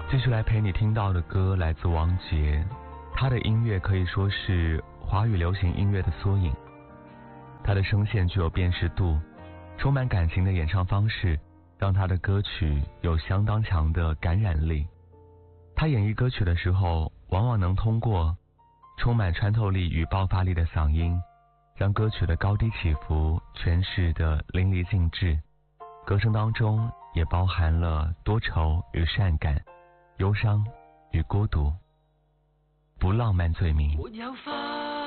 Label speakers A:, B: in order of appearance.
A: 继续来陪你听到的歌来自王杰，他的音乐可以说是华语流行音乐的缩影。他的声线具有辨识度，充满感情的演唱方式让他的歌曲有相当强的感染力。他演绎歌曲的时候，往往能通过充满穿透力与爆发力的嗓音，让歌曲的高低起伏诠释得淋漓尽致。歌声当中也包含了多愁与善感，忧伤与孤独，不浪漫罪名。
B: 没有花